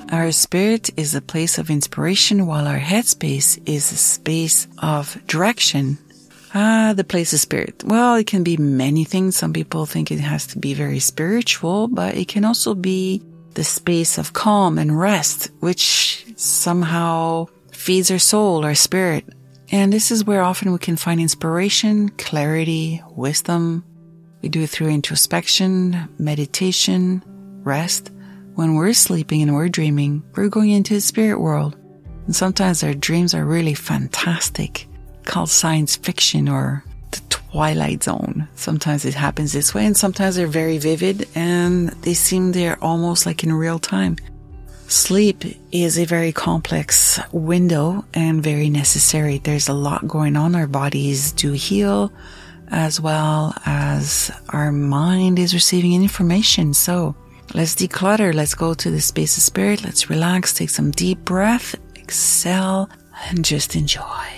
Our spirit is a place of inspiration, while our headspace is a space of direction. The place of spirit. Well, it can be many things. Some people think it has to be very spiritual, but it can also be the space of calm and rest, which somehow feeds our soul, our spirit. And this is where often we can find inspiration, clarity, wisdom. We do it through introspection, meditation, rest. When we're sleeping and we're dreaming, we're going into the spirit world. And sometimes our dreams are really fantastic, called science fiction or the Twilight Zone. Sometimes it happens this way, and sometimes they're very vivid and they seem they're almost like in real time. Sleep is a very complex window and very necessary. There's a lot going on. Our bodies do heal as well as our mind is receiving information. So let's declutter. Let's go to the space of spirit. Let's relax, take some deep breath, exhale, and just enjoy.